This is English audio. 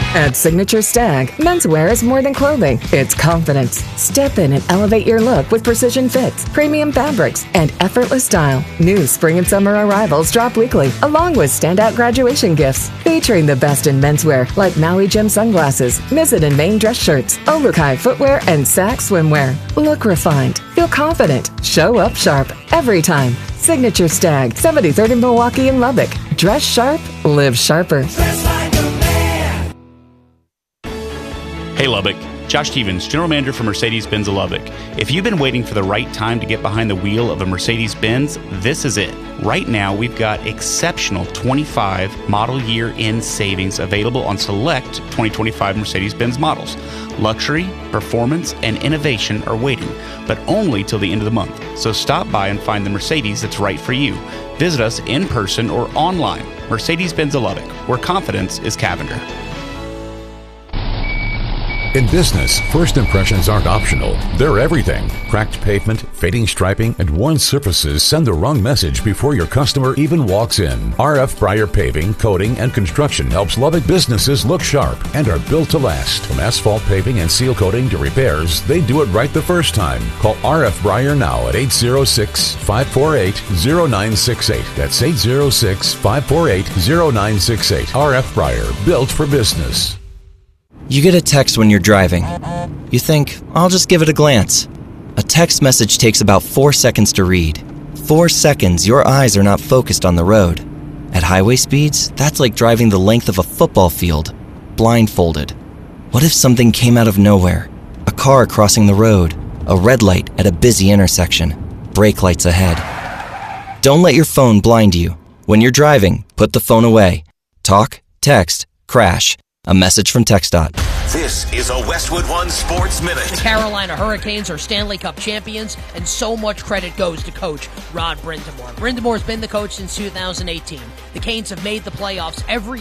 At Signature Stag, menswear is more than clothing. It's confidence. Step in and elevate your look with precision fits, premium fabrics, and effortless style. New spring and summer arrivals drop weekly, along with standout graduation gifts. Featuring the best in menswear like Maui Jim sunglasses, Mizzen and Maine dress shirts, Olukai footwear, and Sack swimwear. Look refined. Feel confident. Show up sharp every time. Signature Stag, 73rd in Milwaukee and Lubbock. Dress sharp, live sharper. Dress like a man. Hey Lubbock, Josh Stevens, General Manager for Mercedes-Benz of Lubbock. If you've been waiting for the right time to get behind the wheel of a Mercedes-Benz, this is it. Right now, we've got exceptional 25 model year end savings available on select 2025 Mercedes-Benz models. Luxury, performance, and innovation are waiting, but only till the end of the month. So stop by and find the Mercedes that's right for you. Visit us in person or online. Mercedes-Benz of Lubbock, where confidence is Cavender. In business, first impressions aren't optional. They're everything. Cracked pavement, fading striping, and worn surfaces send the wrong message before your customer even walks in. RF Breyer Paving, Coating, and Construction helps Lubbock businesses look sharp and are built to last. From asphalt paving and seal coating to repairs, they do it right the first time. Call RF Breyer now at 806-548-0968. That's 806-548-0968. RF Breyer, built for business. You get a text when you're driving. You think, I'll just give it a glance. A text message takes about 4 seconds to read. 4 seconds, your eyes are not focused on the road. At highway speeds, that's like driving the length of a football field, blindfolded. What if something came out of nowhere? A car crossing the road, a red light at a busy intersection, brake lights ahead. Don't let your phone blind you. When you're driving, put the phone away. Talk, text, crash. A message from TxDOT. This is a Westwood One Sports Minute. The Carolina Hurricanes are Stanley Cup champions, and so much credit goes to coach Rod Brind'Amour. Brind'Amour's been the coach since 2018. The Canes have made the playoffs every